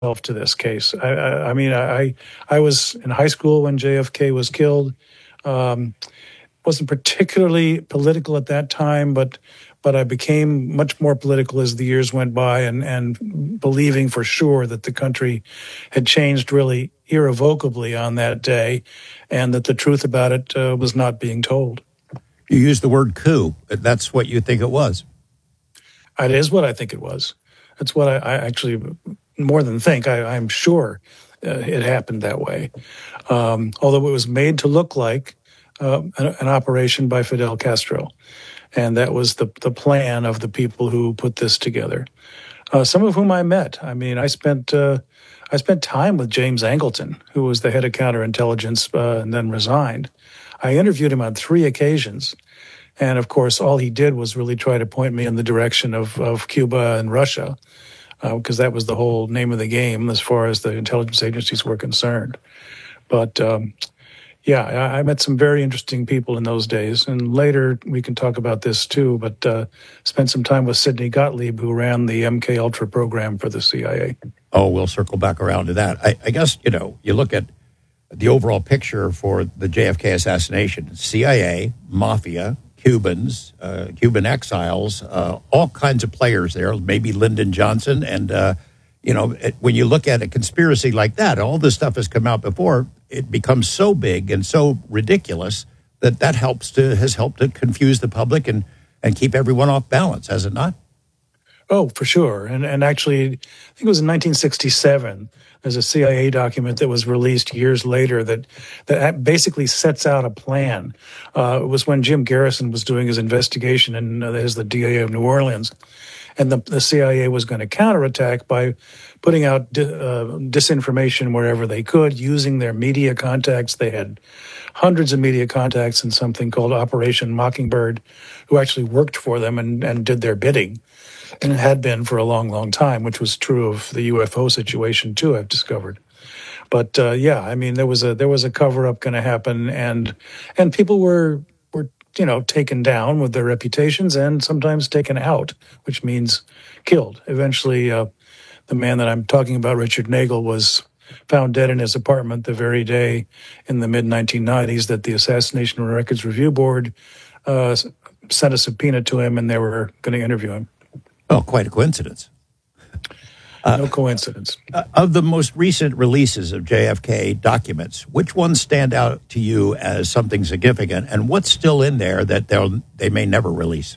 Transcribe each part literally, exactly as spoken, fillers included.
to this case. I, I, I mean, I I was in high school when J F K was killed. Um, wasn't particularly political at that time, but but I became much more political as the years went by, and, and believing for sure that the country had changed really irrevocably on that day, and that the truth about it uh, was not being told. You used the word coup. That's what you think it was. It is what I think it was. That's what I, I actually, more than think, I, I'm sure uh, it happened that way. Um, although it was made to look like uh, an, an operation by Fidel Castro. And that was the, the plan of the people who put this together. Uh, some of whom I met. I mean, I spent uh, I spent time with James Angleton, who was the head of counterintelligence uh, and then resigned. I interviewed him on three occasions. And, of course, all he did was really try to point me in the direction of, of Cuba and Russia, because uh, that was the whole name of the game as far as the intelligence agencies were concerned. But, um, yeah, I, I met some very interesting people in those days. And later we can talk about this, too, but uh, spent some time with Sidney Gottlieb, who ran the M K Ultra program for the C I A. Oh, we'll circle back around to that. I, I guess, you know, you look at the overall picture for the J F K assassination, C I A, mafia, Cubans, uh, Cuban exiles, uh, all kinds of players there, maybe Lyndon Johnson. And, uh, you know, it, when you look at a conspiracy like that, all this stuff has come out before, it becomes so big and so ridiculous that that helps to has helped to confuse the public and, and keep everyone off balance, has it not? Oh, for sure. And and actually, I think it was in nineteen sixty-seven, there's a C I A document that was released years later that that basically sets out a plan. Uh, it was when Jim Garrison was doing his investigation and uh, as the D A of New Orleans. And the, the C I A was going to counterattack by putting out di- uh, disinformation wherever they could, using their media contacts. They had hundreds of media contacts in something called Operation Mockingbird, who actually worked for them and, and did their bidding. And it had been for a long, long time, which was true of the U F O situation, too, I've discovered. But, uh, yeah, I mean, there was a there was a cover-up going to happen, and and people were, were, you know, taken down with their reputations and sometimes taken out, which means killed. Eventually, uh, the man that I'm talking about, Richard Nagel, was found dead in his apartment the very day in the mid nineteen nineties that the Assassination Records Review Board uh, sent a subpoena to him, and they were going to interview him. Oh, quite a coincidence. Uh, no coincidence. Uh, of the most recent releases of J F K documents, which ones stand out to you as something significant, and what's still in there that they'll they may never release?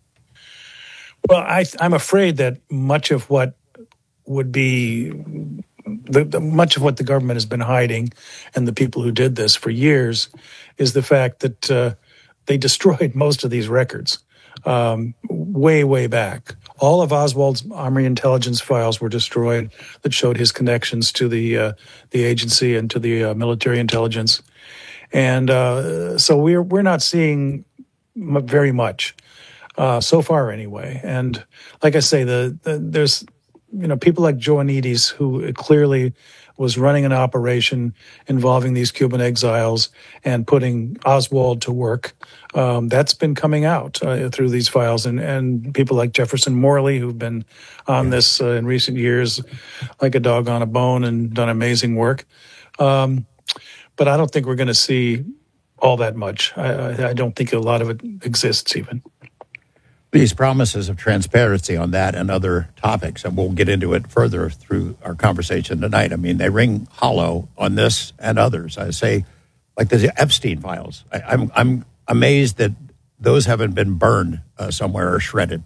Well, I, I'm afraid that much of what would be the, the, much of what the government has been hiding, and the people who did this for years, is the fact that uh, they destroyed most of these records um, way, way back. All of Oswald's Army intelligence files were destroyed that showed his connections to the uh, the agency and to the uh, military intelligence, and uh, so we're we're not seeing m- very much uh, so far, anyway. And like I say, the, the there's you know people like Joanides, who clearly was running an operation involving these Cuban exiles and putting Oswald to work. Um, that's been coming out uh, through these files, and, and people like Jefferson Morley, who've been on this uh, in recent years, like a dog on a bone, and done amazing work. Um, but I don't think we're going to see all that much. I, I, I don't think a lot of it exists even. These promises of transparency on that and other topics, and we'll get into it further through our conversation tonight. I mean, they ring hollow on this and others. I say, like the Epstein files. I, I'm I'm amazed that those haven't been burned uh, somewhere or shredded.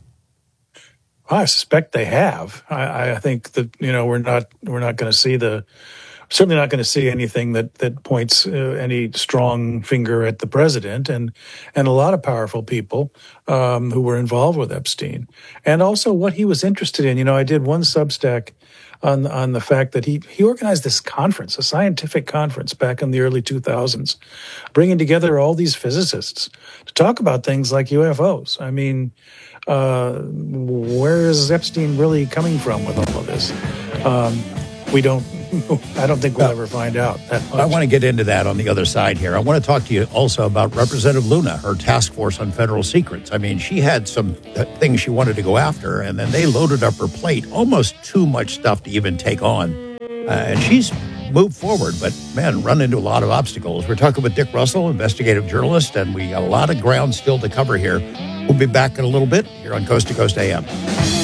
I suspect they have. I, I think that you know we're not we're not going to see the. Certainly not going to see anything that that points uh, any strong finger at the president and and a lot of powerful people um, who were involved with Epstein, and also what he was interested in. You know, I did one Substack on on the fact that he he organized this conference, a scientific conference back in the early two thousands, bringing together all these physicists to talk about things like U F Os. I mean, uh, where is Epstein really coming from with all of this? Um, we don't. I don't think we'll ever find out that much. I want to get into that on the other side here. I want to talk to you also about Representative Luna, her task force on federal secrets. I mean, she had some things she wanted to go after, and then they loaded up her plate, almost too much stuff to even take on. and she's moved forward, but man, run into a lot of obstacles. We're talking with Dick Russell, investigative journalist, and we got a lot of ground still to cover here. We'll be back in a little bit here on Coast to Coast A M.